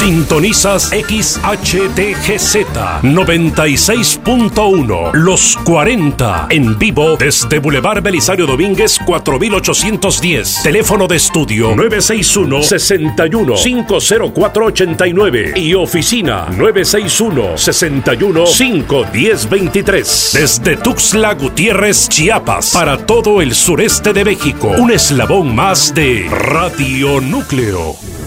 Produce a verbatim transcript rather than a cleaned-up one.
Sintonizas X H D G Z noventa y seis punto uno, Los cuarenta, en vivo desde Boulevard Belisario Domínguez cuatro mil ochocientos diez. Teléfono de estudio nueve seis uno, seis uno, cinco cero cuatro ocho nueve y oficina nueve seis uno, seis uno, cinco uno cero dos tres. Desde Tuxtla Gutiérrez, Chiapas, para todo el sureste de México, un eslabón más de Radio Núcleo.